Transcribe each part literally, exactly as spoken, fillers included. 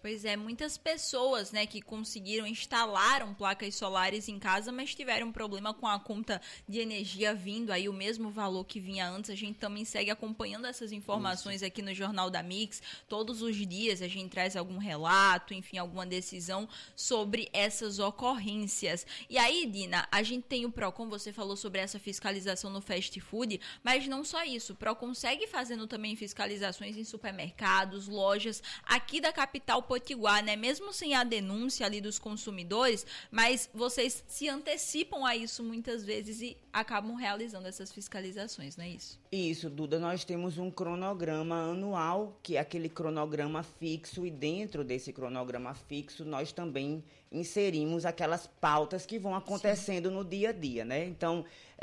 Pois é, muitas pessoas, né, que conseguiram, instalaram placas solares em casa, mas tiveram um problema com a conta de energia vindo aí o mesmo valor que vinha antes. A gente também segue acompanhando essas informações Isso. aqui no Jornal da Mix. Todos os dias a gente traz algum relato, enfim, alguma decisão sobre essas ocorrências. E aí, Dina, a gente tem o Procon, você falou sobre essa fiscalização no fast food, mas não só isso. O Procon segue fazendo também fiscalizações em supermercados, lojas aqui da capital Potiguar, né? Mesmo sem a denúncia ali dos consumidores, mas vocês se antecipam a isso muitas vezes e acabam realizando essas fiscalizações, não é isso? Isso, Duda, nós temos um cronograma anual, que é aquele cronograma fixo, e dentro desse cronograma fixo nós também inserimos aquelas pautas que vão acontecendo Sim. no dia a dia, né? Então,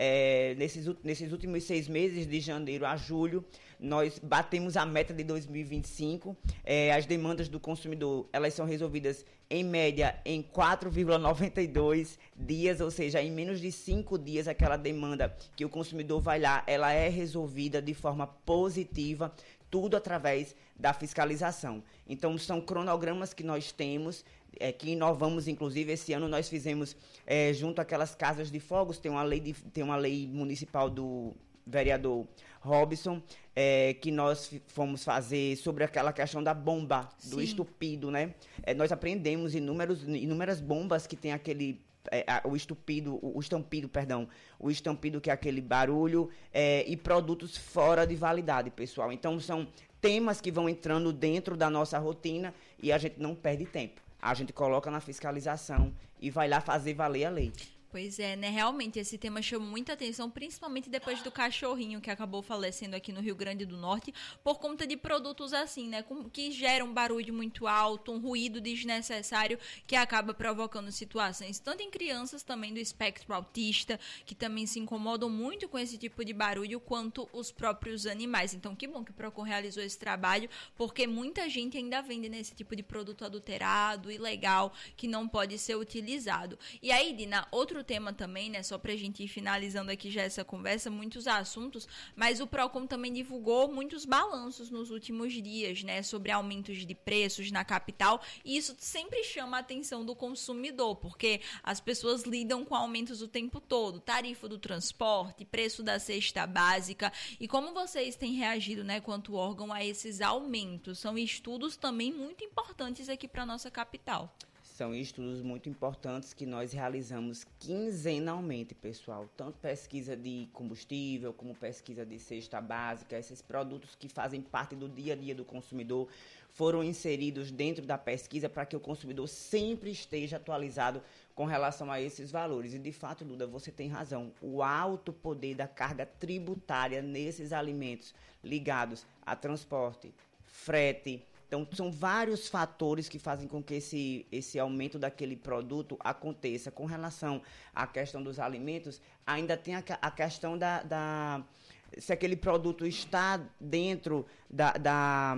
é, nesses, nesses últimos seis meses, de janeiro a julho, nós batemos a meta de dois mil e vinte e cinco, é, as demandas do consumidor, elas são resolvidas em média em quatro vírgula noventa e dois dias, ou seja, em menos de cinco dias aquela demanda que o consumidor vai lá, ela é resolvida de forma positiva, tudo através da fiscalização. Então, são cronogramas que nós temos, é, que inovamos, inclusive, esse ano nós fizemos, é, junto àquelas casas de fogos, tem uma lei, de, tem uma lei municipal do vereador Robson, é, que nós fomos fazer sobre aquela questão da bomba, Sim. do estupido, né? É, nós aprendemos inúmeros, inúmeras bombas que tem aquele, é, o estupido, o, o estampido, perdão, o estampido que é aquele barulho, é, e produtos fora de validade, pessoal. Então, são temas que vão entrando dentro da nossa rotina e a gente não perde tempo. A gente coloca na fiscalização e vai lá fazer valer a lei. Pois é, né? Realmente esse tema chama muita atenção, principalmente depois do cachorrinho que acabou falecendo aqui no Rio Grande do Norte, por conta de produtos assim, né? Que geram um barulho muito alto, um ruído desnecessário que acaba provocando situações, tanto em crianças também do espectro autista, que também se incomodam muito com esse tipo de barulho, quanto os próprios animais. Então, que bom que o Procon realizou esse trabalho, porque muita gente ainda vende nesse tipo de produto adulterado, ilegal, que não pode ser utilizado. E aí, Dina, outro tema também, né, só pra gente ir finalizando aqui já essa conversa, muitos assuntos, mas o Procon também divulgou muitos balanços nos últimos dias, né, sobre aumentos de preços na capital, e isso sempre chama a atenção do consumidor, porque as pessoas lidam com aumentos o tempo todo, tarifa do transporte, preço da cesta básica, e como vocês têm reagido, né, quanto órgão a esses aumentos? São estudos também muito importantes aqui para nossa capital. São estudos muito importantes que nós realizamos quinzenalmente, pessoal. Tanto pesquisa de combustível, como pesquisa de cesta básica, esses produtos que fazem parte do dia a dia do consumidor foram inseridos dentro da pesquisa para que o consumidor sempre esteja atualizado com relação a esses valores. E, de fato, Duda, você tem razão. O alto poder da carga tributária nesses alimentos ligados a transporte, frete. Então, são vários fatores que fazem com que esse, esse aumento daquele produto aconteça. Com relação à questão dos alimentos, ainda tem a, a questão da, da... se aquele produto está dentro da, da,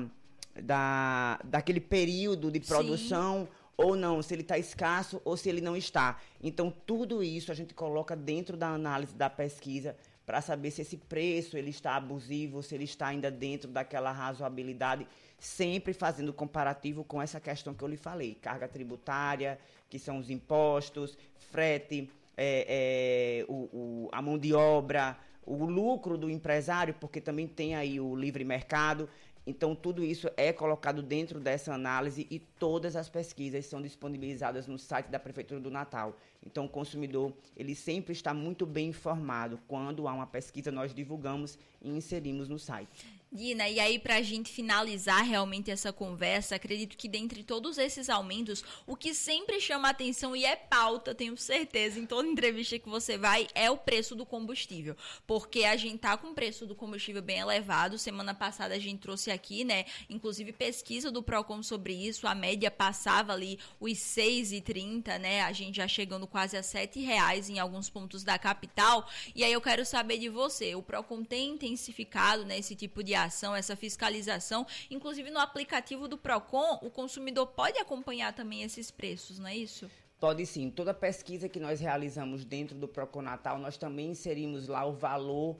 da, daquele período de produção, Sim. ou não, se ele está escasso ou se ele não está. Então, tudo isso a gente coloca dentro da análise da pesquisa para saber se esse preço ele está abusivo, se ele está ainda dentro daquela razoabilidade, sempre fazendo comparativo com essa questão que eu lhe falei, carga tributária, que são os impostos, frete, é, é, o, o, a mão de obra, o lucro do empresário, porque também tem aí o livre mercado. Então, tudo isso é colocado dentro dessa análise e todas as pesquisas são disponibilizadas no site da Prefeitura do Natal. Então, o consumidor, ele sempre está muito bem informado. Quando há uma pesquisa, nós divulgamos e inserimos no site. Dina, e aí pra gente finalizar realmente essa conversa, acredito que dentre todos esses aumentos, o que sempre chama atenção e é pauta, tenho certeza, em toda entrevista que você vai, é o preço do combustível, porque a gente tá com o preço do combustível bem elevado. Semana passada a gente trouxe aqui, né, inclusive pesquisa do Procon sobre isso, a média passava ali os seis e trinta, né, a gente já chegando quase a sete reais em alguns pontos da capital. E aí eu quero saber de você, o Procon tem intensificado, né, esse tipo de ação, essa fiscalização, inclusive no aplicativo do Procon, o consumidor pode acompanhar também esses preços, não é isso? Pode sim. Toda pesquisa que nós realizamos dentro do Procon Natal, nós também inserimos lá o valor,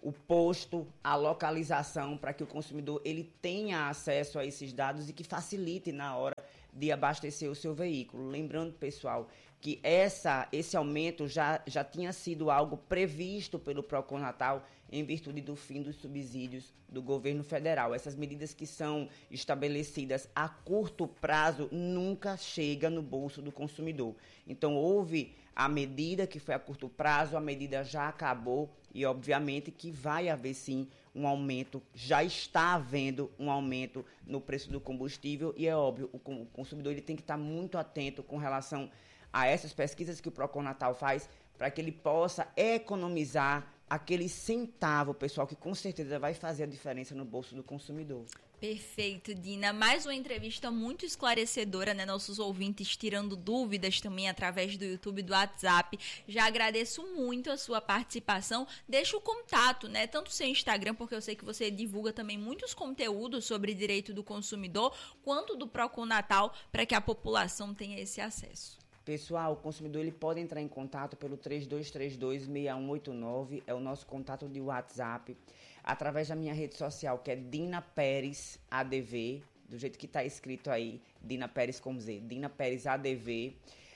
o posto, a localização, para que o consumidor ele tenha acesso a esses dados e que facilite na hora de abastecer o seu veículo. Lembrando, pessoal, que essa, esse aumento já, já tinha sido algo previsto pelo Proconatal em virtude do fim dos subsídios do governo federal. Essas medidas que são estabelecidas a curto prazo nunca chegam no bolso do consumidor. Então, houve a medida que foi a curto prazo, a medida já acabou e, obviamente, que vai haver, sim, um aumento, já está havendo um aumento no preço do combustível e, é óbvio, o consumidor ele tem que estar muito atento com relação a essas pesquisas que o Proconatal faz para que ele possa economizar aquele centavo, pessoal, que com certeza vai fazer a diferença no bolso do consumidor. Perfeito, Dina. Mais uma entrevista muito esclarecedora, né? Nossos ouvintes tirando dúvidas também através do YouTube e do WhatsApp. Já agradeço muito a sua participação. Deixa o contato, né? Tanto seu Instagram, porque eu sei que você divulga também muitos conteúdos sobre direito do consumidor, quanto do Proconatal, para que a população tenha esse acesso. Pessoal, o consumidor ele pode entrar em contato pelo três dois três dois, seis um oito nove, é o nosso contato de WhatsApp, através da minha rede social, que é Dina Pérez A D V, do jeito que está escrito aí, Dina Pérez com Z, Dina Pérez A D V,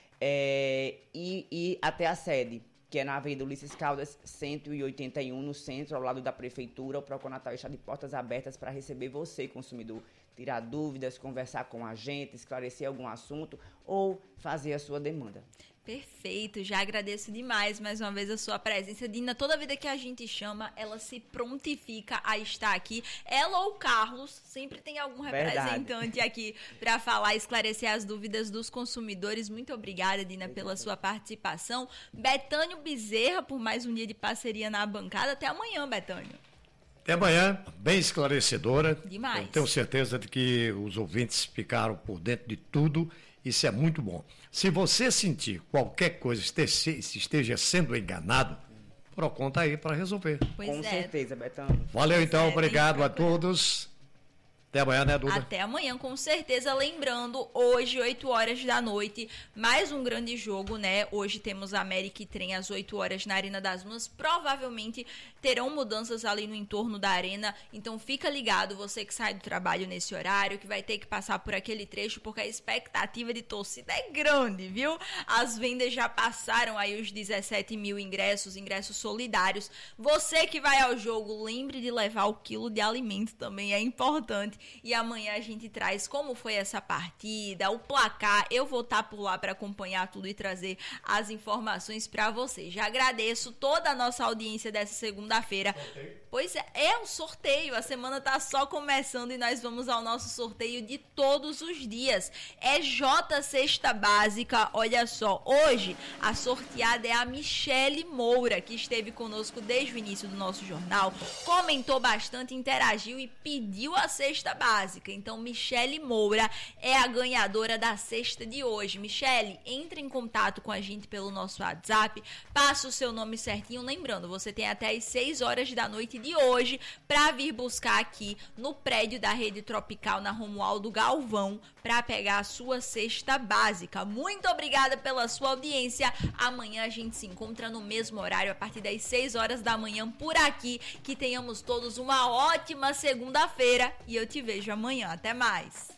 é, e, e até a sede, que é na Avenida Ulisses Caldas, cento e oitenta e um, no centro, ao lado da Prefeitura. O Proconatal está de portas abertas para receber você, consumidor, tirar dúvidas, conversar com a gente, esclarecer algum assunto ou fazer a sua demanda. Perfeito, já agradeço demais mais uma vez a sua presença. Dina, toda vida que a gente chama, ela se prontifica a estar aqui. Ela ou o Carlos, sempre tem algum representante Verdade. aqui para falar e esclarecer as dúvidas dos consumidores. Muito obrigada, Dina, pela sua participação. Betânio Bezerra, por mais um dia de parceria na bancada. Até amanhã, Betânio. Até amanhã, bem esclarecedora. Demais. Eu tenho certeza de que os ouvintes ficaram por dentro de tudo. Isso é muito bom. Se você sentir qualquer coisa esteja sendo enganado, Procon está aí para resolver. Pois Com é. certeza, Betânia. Valeu, pois então. É, obrigado a todos. Até amanhã, né, Duda? Até amanhã, com certeza. Lembrando, hoje, oito horas da noite, mais um grande jogo, né? Hoje temos América e Trem às oito horas na Arena das Dunas. Provavelmente terão mudanças ali no entorno da arena. Então, fica ligado, você que sai do trabalho nesse horário, que vai ter que passar por aquele trecho, porque a expectativa de torcida é grande, viu? As vendas já passaram aí os dezessete mil ingressos, ingressos solidários. Você que vai ao jogo, lembre de levar o quilo de alimento também, é importante. E amanhã a gente traz como foi essa partida, o placar. Eu vou estar por lá para acompanhar tudo e trazer as informações para vocês. Já agradeço toda a nossa audiência dessa segunda-feira. Pois é, é um sorteio. A semana tá só começando e nós vamos ao nosso sorteio de todos os dias. É J Cesta Básica. Olha só, hoje a sorteada é a Michele Moura, que esteve conosco desde o início do nosso jornal, comentou bastante, interagiu e pediu a cesta básica. Então, Michele Moura é a ganhadora da cesta de hoje. Michele, entre em contato com a gente pelo nosso WhatsApp, passa o seu nome certinho. Lembrando, você tem até as seis horas da noite de hoje para vir buscar aqui no prédio da Rede Tropical, na Romualdo Galvão, para pegar a sua cesta básica. Muito obrigada pela sua audiência. Amanhã a gente se encontra no mesmo horário, a partir das seis horas da manhã por aqui. Que tenhamos todos uma ótima segunda-feira e eu te vejo amanhã. Até mais.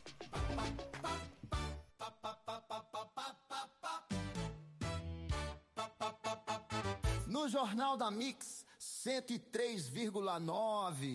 No Jornal da Mix cento e três vírgula nove.